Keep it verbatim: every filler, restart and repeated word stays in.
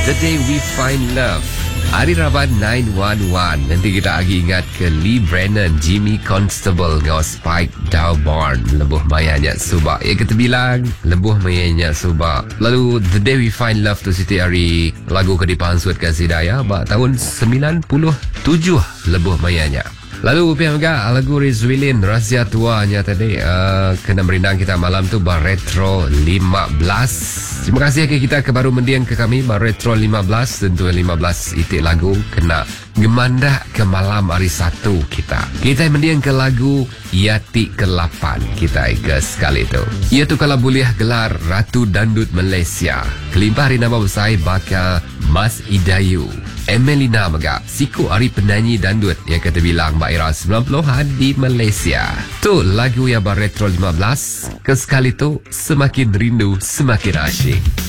The Day We Find Love. Hari Rabat sembilan satu satu. Nanti kita lagi ingat ke Lee Brennan, Jimmy Constable dengan Spike Dawbarn. Lebuh mayanya subak. Ya kita bilang lebuh mayanya subak. Lalu The Day We Find Love tu Siti hari lagu kedipahan suat kasih daya ba tahun sembilan puluh tujuh lebuh mayanya. Lalu pihak juga lagu Rizwilin Rahsia Tuanya tadi uh, kena merindang kita malam tu bar Retro lima belas. Terima kasih ke kita ke baru mendiang ke kami bar Retro lima belas. Tentu lima belas itik lagu kena gemandah ke malam hari satu kita. Kita mendiang ke lagu Yati ke lapan kita ke sekali tu. Ia tu kalau boleh gelar Ratu Dandut Malaysia. Kelimpah hari nama besar baka Mas Idayu. Emelina Mega, siku hari penyanyi dandut yang kata bilang Mbak Ira sembilan puluhan di Malaysia. Tu lagu yang bar Retro lima belas. Ke sekali tu semakin rindu semakin asyik.